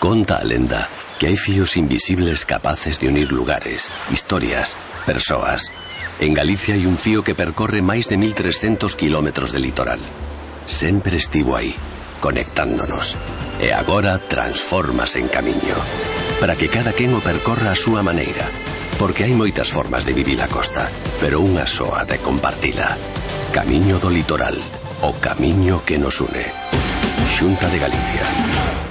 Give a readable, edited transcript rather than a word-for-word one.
Conta a lenda que hai fíos invisibles capaces de unir lugares, historias, persoas. En Galicia hai un fío que percorre máis de 1300 kilómetros de litoral. Sempre estivo aí, conectándonos. E agora transfórmase en camiño, para que cada quen o percorra a súa maneira. Porque hai moitas formas de vivir a costa, pero unha soa de compartila. Camiño do litoral, o camiño que nos une. Xunta de Galicia.